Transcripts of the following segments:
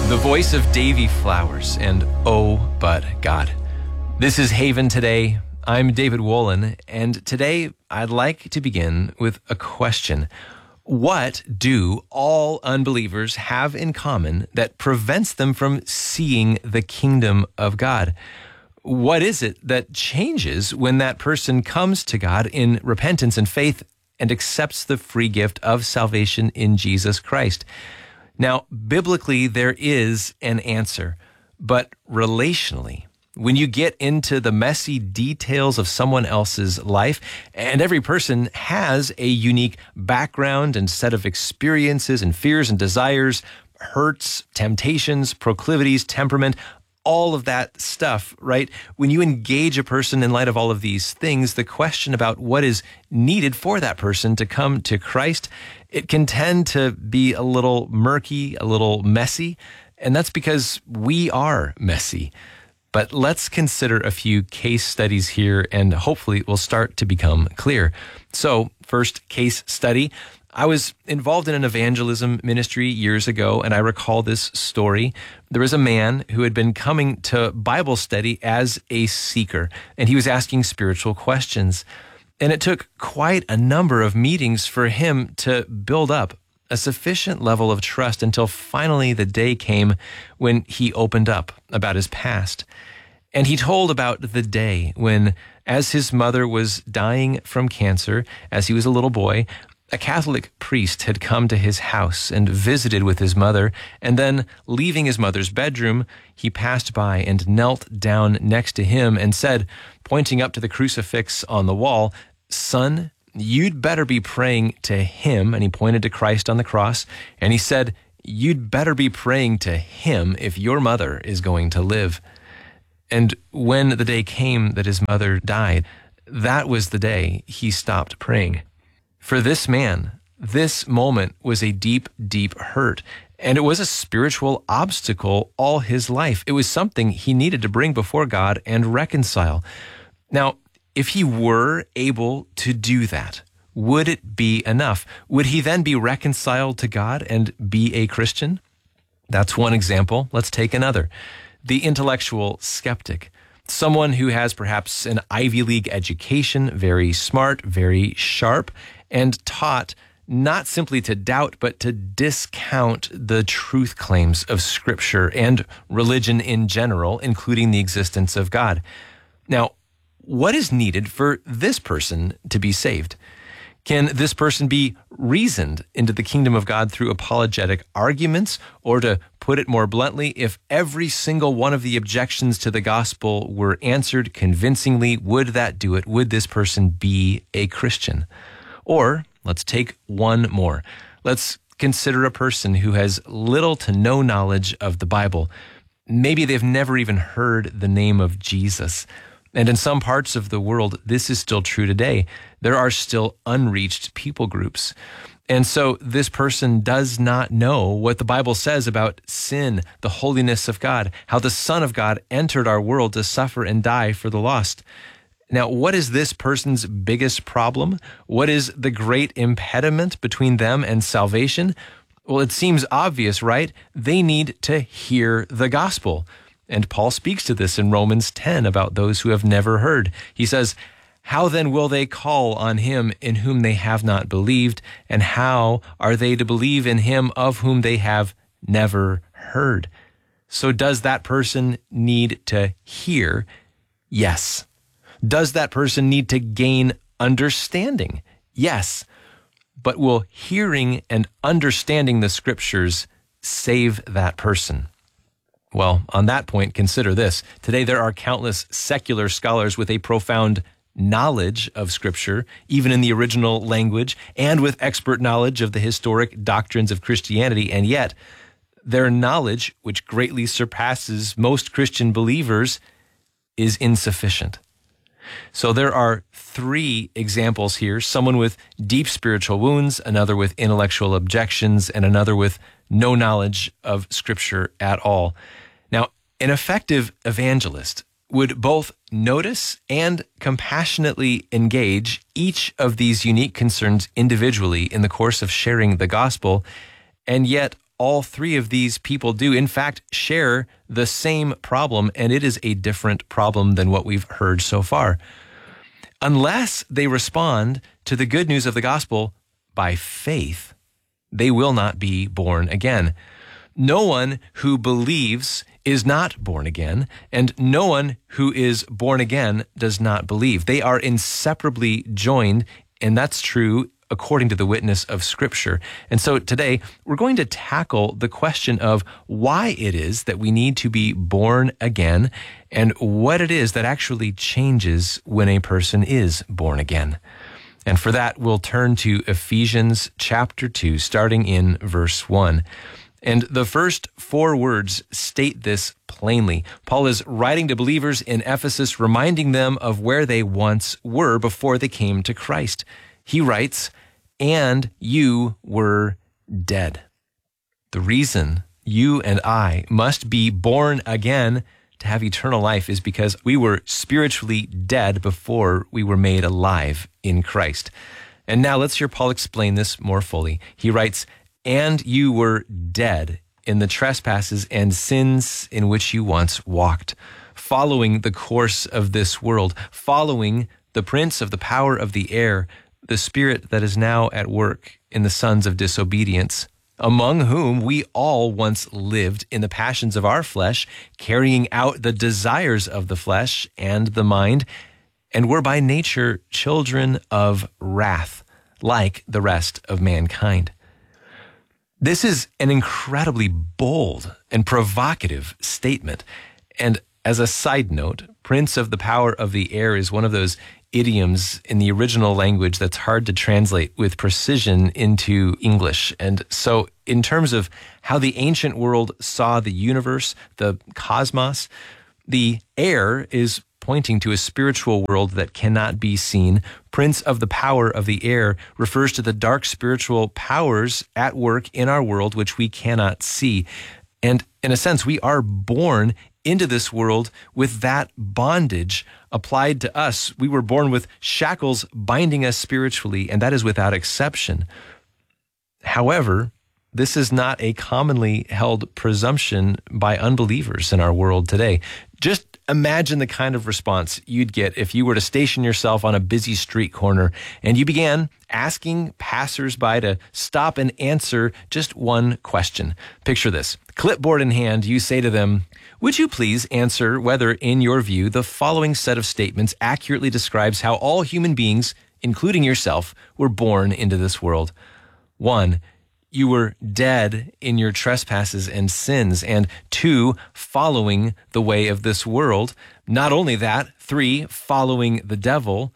The voice of Davy Flowers and Oh But God. This is Haven Today. I'm David Wolin, and today I'd like to begin with a question. What do all unbelievers have in common that prevents them from seeing the kingdom of God? What is it that changes when that person comes to God in repentance and faith and accepts the free gift of salvation in Jesus Christ? Now, biblically, there is an answer, but relationally, when you get into the messy details of someone else's life, and every person has a unique background and set of experiences and fears and desires, hurts, temptations, proclivities, temperament, all of that stuff, right? When you engage a person in light of all of these things, the question about what is needed for that person to come to Christ, it can tend to be a little murky, a little messy, and that's because we are messy. But let's consider a few case studies here, and hopefully it will start to become clear. So, first case study. I was involved in an evangelism ministry years ago, and I recall this story. There was a man who had been coming to Bible study as a seeker, and he was asking spiritual questions. And it took quite a number of meetings for him to build up a sufficient level of trust until finally the day came when he opened up about his past. And he told about the day when, as his mother was dying from cancer, as he was a little boy, a Catholic priest had come to his house and visited with his mother, and then, leaving his mother's bedroom, he passed by and knelt down next to him and said, pointing up to the crucifix on the wall, "Son, you'd better be praying to him," and he pointed to Christ on the cross, and he said, "You'd better be praying to him if your mother is going to live." And when the day came that his mother died, that was the day he stopped praying. For this man, this moment was a deep, deep hurt, and it was a spiritual obstacle all his life. It was something he needed to bring before God and reconcile. Now, if he were able to do that, would it be enough? Would he then be reconciled to God and be a Christian? That's one example. Let's take another. The intellectual skeptic. Someone who has perhaps an Ivy League education, very smart, very sharp, and taught not simply to doubt, but to discount the truth claims of Scripture and religion in general, including the existence of God. Now, what is needed for this person to be saved? Can this person be reasoned into the kingdom of God through apologetic arguments? Or to put it more bluntly, if every single one of the objections to the gospel were answered convincingly, would that do it? Would this person be a Christian? Or let's take one more. Let's consider a person who has little to no knowledge of the Bible. Maybe they've never even heard the name of Jesus. And in some parts of the world, this is still true today. There are still unreached people groups. And so this person does not know what the Bible says about sin, the holiness of God, how the Son of God entered our world to suffer and die for the lost. Now, what is this person's biggest problem? What is the great impediment between them and salvation? Well, it seems obvious, right? They need to hear the gospel. And Paul speaks to this in Romans 10 about those who have never heard. He says, "How then will they call on him in whom they have not believed? And how are they to believe in him of whom they have never heard?" So does that person need to hear? Yes. Does that person need to gain understanding? Yes. But will hearing and understanding the Scriptures save that person? Well, on that point, consider this. Today, there are countless secular scholars with a profound knowledge of Scripture, even in the original language, and with expert knowledge of the historic doctrines of Christianity, and yet their knowledge, which greatly surpasses most Christian believers, is insufficient. So there are three examples here, someone with deep spiritual wounds, another with intellectual objections, and another with no knowledge of Scripture at all. Now, an effective evangelist would both notice and compassionately engage each of these unique concerns individually in the course of sharing the gospel, and yet all three of these people do, in fact, share the same problem, and it is a different problem than what we've heard so far. Unless they respond to the good news of the gospel by faith, they will not be born again. No one who believes is not born again, and no one who is born again does not believe. They are inseparably joined, and that's true according to the witness of Scripture. And so today, we're going to tackle the question of why it is that we need to be born again and what it is that actually changes when a person is born again. And for that, we'll turn to Ephesians chapter 2, starting in verse 1. And the first 4 words state this plainly. Paul is writing to believers in Ephesus, reminding them of where they once were before they came to Christ. He writes, "And you were dead." The reason you and I must be born again to have eternal life is because we were spiritually dead before we were made alive in Christ. And now let's hear Paul explain this more fully. He writes, "And you were dead in the trespasses and sins in which you once walked, following the course of this world, following the prince of the power of the air, the spirit that is now at work in the sons of disobedience, among whom we all once lived in the passions of our flesh, carrying out the desires of the flesh and the mind, and were by nature children of wrath, like the rest of mankind." This is an incredibly bold and provocative statement. And as a side note, Prince of the Power of the Air is one of those idioms in the original language that's hard to translate with precision into English. And so in terms of how the ancient world saw the universe, the cosmos, the air is pointing to a spiritual world that cannot be seen. Prince of the Power of the Air refers to the dark spiritual powers at work in our world, which we cannot see. And in a sense, we are born into this world with that bondage applied to us. We were born with shackles binding us spiritually, and that is without exception. However, this is not a commonly held presumption by unbelievers in our world today. Just imagine the kind of response you'd get if you were to station yourself on a busy street corner and you began asking passersby to stop and answer just one question. Picture this. Clipboard in hand, you say to them, "Would you please answer whether, in your view, the following set of statements accurately describes how all human beings, including yourself, were born into this world? 1, you were dead in your trespasses and sins, and 2, following the way of this world. Not only that, 3, following the devil.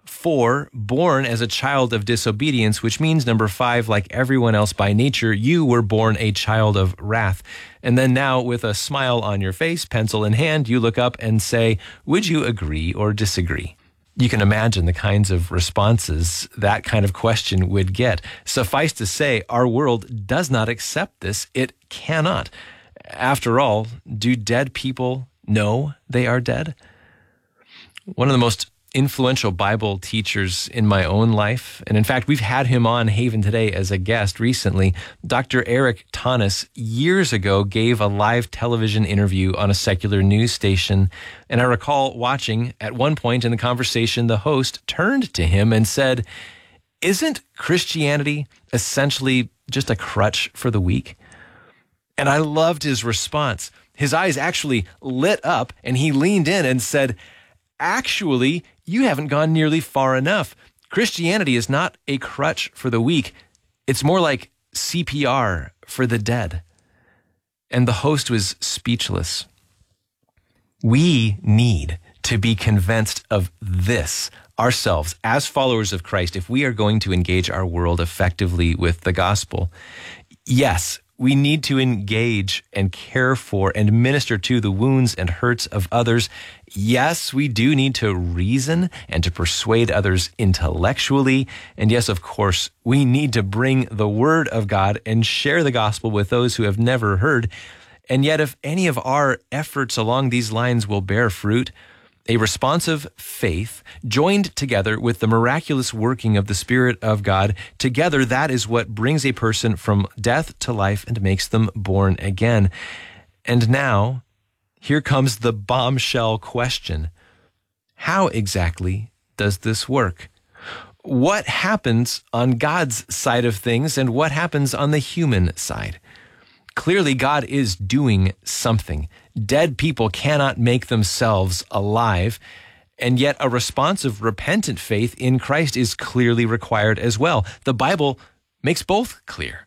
4, born as a child of disobedience, which means, number 5, like everyone else by nature, you were born a child of wrath." And then now, with a smile on your face, pencil in hand, you look up and say, "Would you agree or disagree?" You can imagine the kinds of responses that kind of question would get. Suffice to say, our world does not accept this. It cannot. After all, do dead people know they are dead? One of the most influential Bible teachers in my own life, and in fact, we've had him on Haven Today as a guest recently, Dr. Eric Tanis, years ago gave a live television interview on a secular news station. And I recall watching, at one point in the conversation, the host turned to him and said, "Isn't Christianity essentially just a crutch for the weak?" And I loved his response. His eyes actually lit up and he leaned in and said, "Actually, you haven't gone nearly far enough. Christianity is not a crutch for the weak. It's more like CPR for the dead." And the host was speechless. We need to be convinced of this ourselves as followers of Christ if we are going to engage our world effectively with the gospel. Yes, we need to engage and care for and minister to the wounds and hurts of others. Yes, we do need to reason and to persuade others intellectually. And yes, of course, we need to bring the word of God and share the gospel with those who have never heard. And yet, if any of our efforts along these lines will bear fruit, A responsive faith joined together with the miraculous working of the Spirit of God, together that is what brings a person from death to life and makes them born again. And now, here comes the bombshell question. How exactly does this work? What happens on God's side of things and what happens on the human side? Clearly, God is doing something. Dead people cannot make themselves alive, and yet a responsive, repentant faith in Christ is clearly required as well. The Bible makes both clear.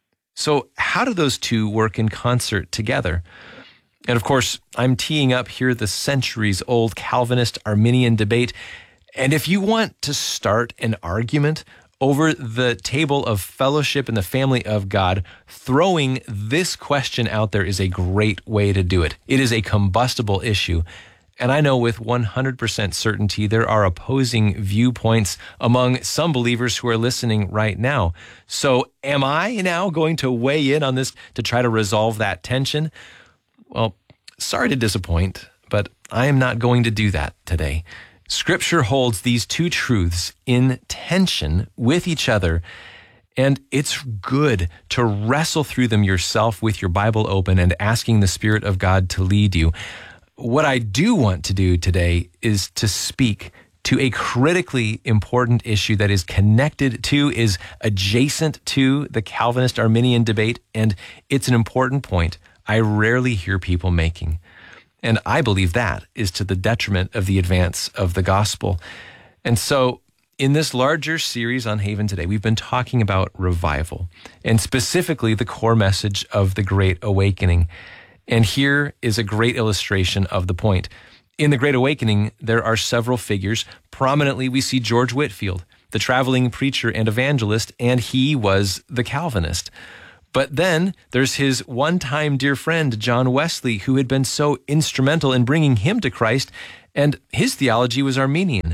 So how do those two work in concert together? And of course, I'm teeing up here the centuries-old Calvinist-Arminian debate. And if you want to start an argument over the table of fellowship in the family of God, throwing this question out there is a great way to do it. It is a combustible issue. And I know with 100% certainty there are opposing viewpoints among some believers who are listening right now. So am I now going to weigh in on this to try to resolve that tension? Well, sorry to disappoint, but I am not going to do that today. Scripture holds these two truths in tension with each other, and it's good to wrestle through them yourself with your Bible open and asking the Spirit of God to lead you. What I do want to do today is to speak to a critically important issue that is connected to, is adjacent to the Calvinist-Arminian debate, and it's an important point I rarely hear people making. And I believe that is to the detriment of the advance of the gospel. And so in this larger series on Haven today, we've been talking about revival and specifically the core message of the Great Awakening. And here is a great illustration of the point. In the Great Awakening, there are several figures. Prominently, we see George Whitefield, the traveling preacher and evangelist, and he was the Calvinist. But then there's his one-time dear friend, John Wesley, who had been so instrumental in bringing him to Christ, and his theology was Arminian.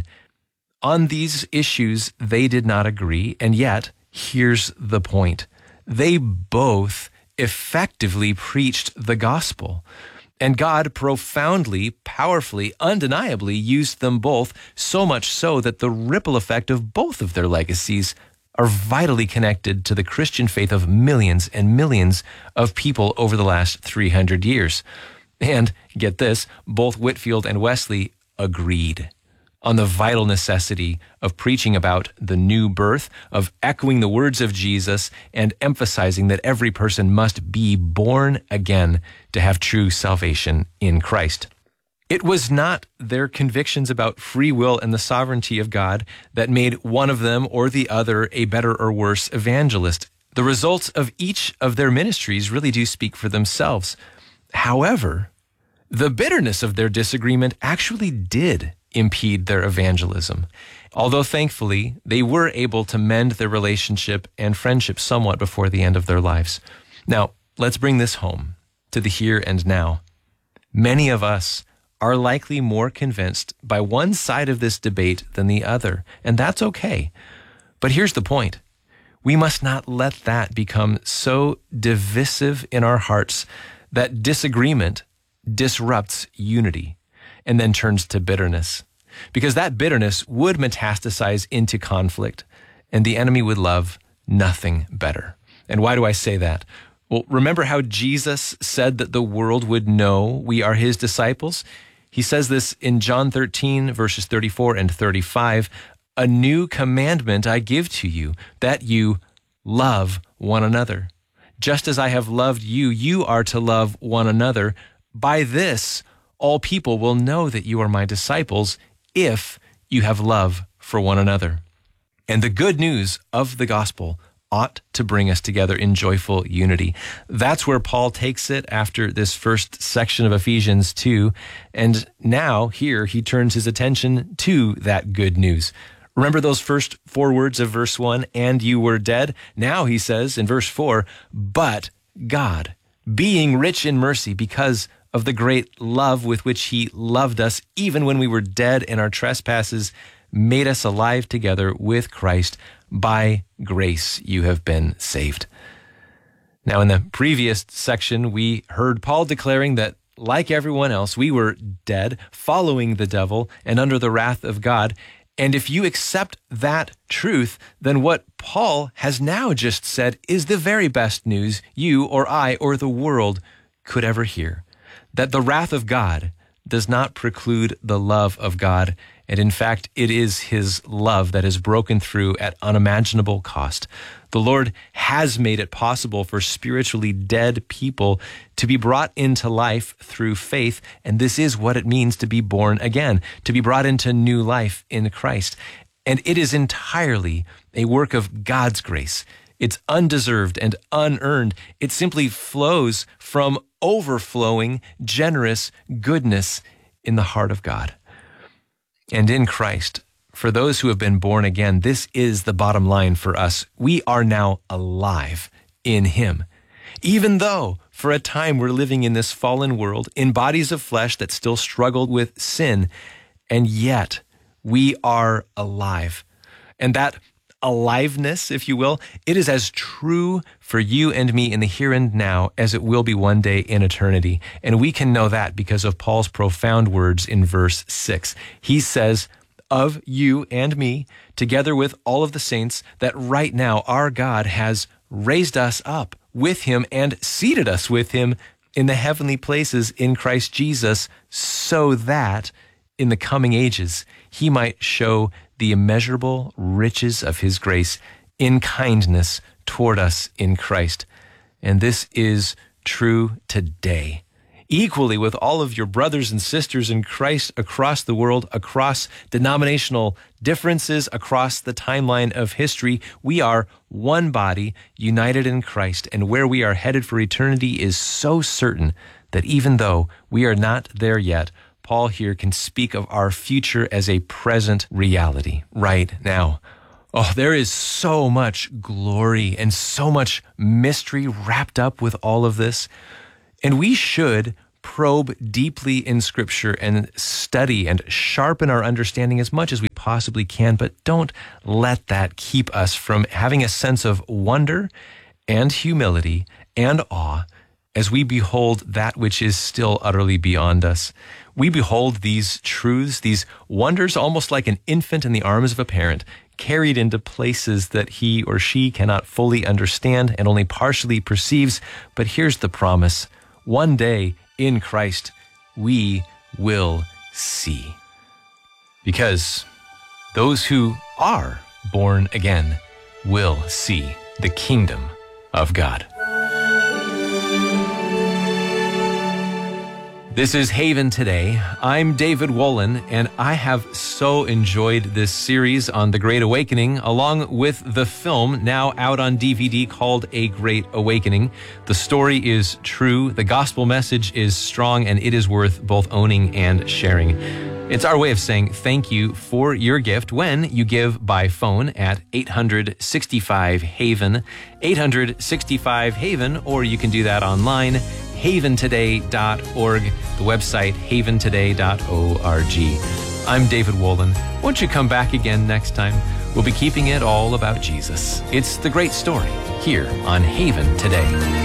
On these issues, they did not agree, and yet, here's the point. They both effectively preached the gospel, and God profoundly, powerfully, undeniably used them both, so much so that the ripple effect of both of their legacies are vitally connected to the Christian faith of millions and millions of people over the last 300 years. And get this, both Whitefield and Wesley agreed on the vital necessity of preaching about the new birth, of echoing the words of Jesus, and emphasizing that every person must be born again to have true salvation in Christ. It was not their convictions about free will and the sovereignty of God that made one of them or the other a better or worse evangelist. The results of each of their ministries really do speak for themselves. However, the bitterness of their disagreement actually did impede their evangelism. Although thankfully, they were able to mend their relationship and friendship somewhat before the end of their lives. Now, let's bring this home to the here and now. Many of us are likely more convinced by one side of this debate than the other, and that's okay. But here's the point. We must not let that become so divisive in our hearts that disagreement disrupts unity and then turns to bitterness, because that bitterness would metastasize into conflict, and the enemy would love nothing better. And why do I say that? Well, remember how Jesus said that the world would know we are his disciples? He says this in John 13, verses 34 and 35, "A new commandment I give to you, that you love one another. Just as I have loved you, you are to love one another. By this, all people will know that you are my disciples, if you have love for one another." And the good news of the gospel ought to bring us together in joyful unity. That's where Paul takes it after this first section of Ephesians 2. And now here he turns his attention to that good news. Remember those first four words of verse 1, "and you were dead"? Now he says in verse 4, "But God, being rich in mercy because of the great love with which he loved us, even when we were dead in our trespasses, made us alive together with Christ. By grace you have been saved." Now, in the previous section, we heard Paul declaring that like everyone else, we were dead, following the devil and under the wrath of God. And if you accept that truth, then what Paul has now just said is the very best news you or I or the world could ever hear. That the wrath of God does not preclude the love of God. And in fact, it is his love that has broken through at unimaginable cost. The Lord has made it possible for spiritually dead people to be brought into life through faith. And this is what it means to be born again, to be brought into new life in Christ. And it is entirely a work of God's grace. It's undeserved and unearned. It simply flows from overflowing, generous goodness in the heart of God. And in Christ, for those who have been born again, this is the bottom line for us. We are now alive in him. Even though for a time we're living in this fallen world, in bodies of flesh that still struggle with sin, and yet we are alive. And that aliveness, if you will, it is as true for you and me in the here and now as it will be one day in eternity. And we can know that because of Paul's profound words in verse 6. He says, of you and me, together with all of the saints, that right now our God has raised us up with him and seated us with him in the heavenly places in Christ Jesus, so that in the coming ages he might show the immeasurable riches of his grace in kindness toward us in Christ. And this is true today. Equally with all of your brothers and sisters in Christ across the world, across denominational differences, across the timeline of history, we are one body united in Christ. And where we are headed for eternity is so certain that even though we are not there yet, Paul here can speak of our future as a present reality right now. Oh, there is so much glory and so much mystery wrapped up with all of this. And we should probe deeply in Scripture and study and sharpen our understanding as much as we possibly can, but don't let that keep us from having a sense of wonder and humility and awe as we behold that which is still utterly beyond us. We behold these truths, these wonders, almost like an infant in the arms of a parent, carried into places that he or she cannot fully understand and only partially perceives. But here's the promise. One day in Christ, we will see. Because those who are born again will see the kingdom of God. This is Haven Today. I'm David Wolin, and I have so enjoyed this series on The Great Awakening, along with the film now out on DVD called A Great Awakening. The story is true, the gospel message is strong, and it is worth both owning and sharing. It's our way of saying thank you for your gift when you give by phone at 865-HAVEN, 865-HAVEN, or you can do that online, haventoday.org, the website haventoday.org. I'm David Wolin. Won't you come back again next time? We'll be keeping it all about Jesus. It's the great story here on Haven Today.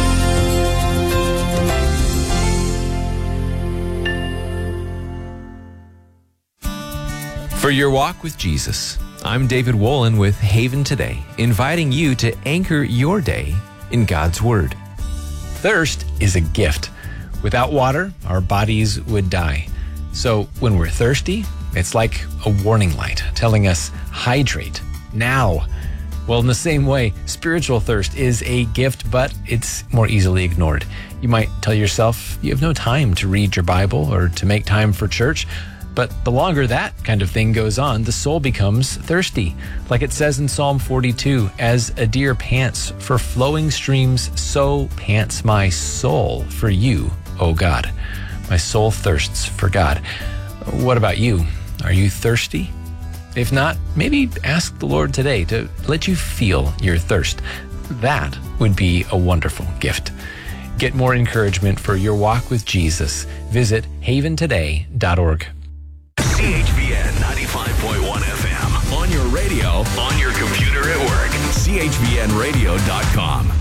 For your walk with Jesus, I'm David Wolin with Haven Today, inviting you to anchor your day in God's Word. Thirst is a gift. Without water, our bodies would die. So when we're thirsty, it's like a warning light telling us, hydrate now. Well, in the same way, spiritual thirst is a gift, but it's more easily ignored. You might tell yourself you have no time to read your Bible or to make time for church. But the longer that kind of thing goes on, the soul becomes thirsty. Like it says in Psalm 42, as a deer pants for flowing streams, so pants my soul for you, O God. My soul thirsts for God. What about you? Are you thirsty? If not, maybe ask the Lord today to let you feel your thirst. That would be a wonderful gift. Get more encouragement for your walk with Jesus. Visit haventoday.org. CHVN 95.1 FM. On your radio, on your computer at work. CHVNradio.com.